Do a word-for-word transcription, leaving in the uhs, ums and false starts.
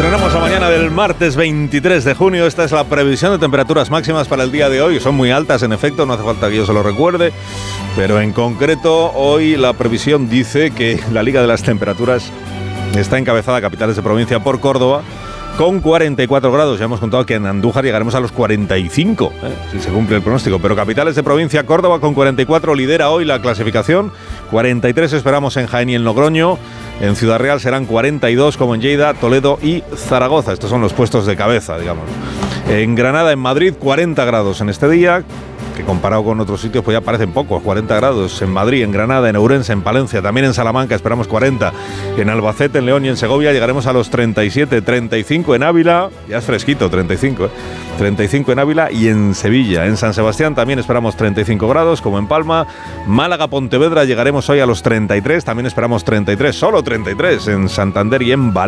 Estrenamos la mañana del martes veintitrés de junio. Esta es la previsión de temperaturas máximas para el día de hoy. Son muy altas, en efecto, no hace falta que yo se lo recuerde. Pero en concreto, hoy la previsión dice que la Liga de las Temperaturas está encabezada a capitales de provincia por Córdoba, con cuarenta y cuatro grados. Ya hemos contado que en Andújar llegaremos a los cuarenta y cinco, ¿eh? si se cumple el pronóstico. Pero capitales de provincia, Córdoba con cuarenta y cuatro lidera hoy la clasificación. cuarenta y tres esperamos en Jaén y en Logroño. En Ciudad Real serán cuarenta y dos como en Lleida, Toledo y Zaragoza. Estos son los puestos de cabeza, digamos. En Granada, en Madrid, cuarenta grados en este día, que comparado con otros sitios pues ya parecen pocos, cuarenta grados en Madrid, en Granada, en Ourense, en Palencia, también en Salamanca esperamos cuarenta, en Albacete, en León y en Segovia llegaremos a los treinta y siete, treinta y cinco en Ávila, ya es fresquito, treinta y cinco, ¿eh? treinta y cinco en Ávila y en Sevilla. En San Sebastián también esperamos treinta y cinco grados, como en Palma. Málaga, Pontevedra llegaremos hoy a los treinta y tres, también esperamos treinta y tres, solo treinta y tres en Santander y en Valencia.